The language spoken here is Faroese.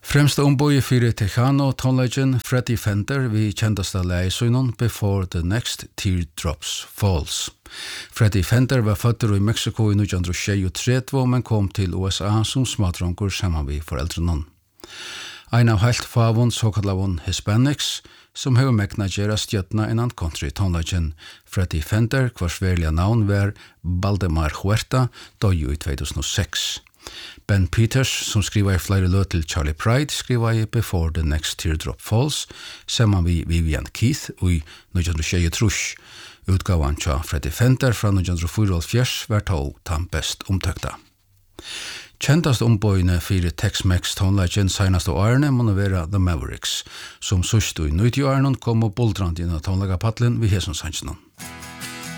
Fremsta omboi fyrir Tejano tonleggen Freddie Fender vi kjendasta leisunnen Before the Next Teardrops Falls. Freddie Fender var fødder i Mexico i 1923, men kom til USA som smadronkur saman vi foreldrenon. Ein av helt favon såkallavon Hispanics, som hefur megna gjerra stjøtna innan country tonleggen Freddie Fender, hvars verliga navn var Baldemar Huerta, døy i 2006. Ben Peters, som skriva i flere løt til Charlie Pride, skriva i Before the Next Teardrop Falls, saman vi Vivian Keith i 1923. Utgavan tja Freddie Fender fra 1944 var tog tan best omtøkta. Kjentast ombøyne fyrir Tex-Mex tonleggen seinaste årene må vera The Mavericks, som sørst i 90-årene kom og boldrand inn av tonleggapallen vi hesson sannsjonen.